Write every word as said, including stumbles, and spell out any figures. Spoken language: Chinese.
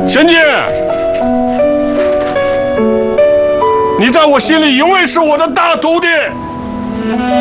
贤弟，你在我心里永远是我的大徒弟。